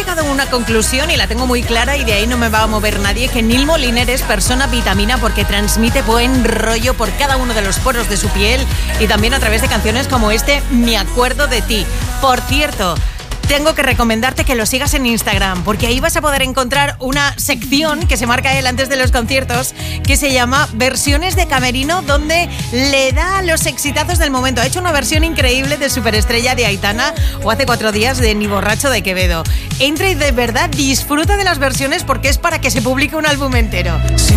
llegado a una conclusión y la tengo muy clara y de ahí no me va a mover nadie, que Neil Moliner es persona vitamina porque transmite buen rollo por cada uno de los poros de su piel y también a través de canciones como Me acuerdo de ti. Por cierto, tengo que recomendarte que lo sigas en Instagram, porque ahí vas a poder encontrar una sección que se marca él antes de los conciertos, que se llama Versiones de Camerino, donde le da los exitazos del momento. Ha hecho una versión increíble de Superestrella de Aitana o hace 4 días de Ni borracho de Quevedo. Entra y de verdad disfruta de las versiones porque es para que se publique un álbum entero.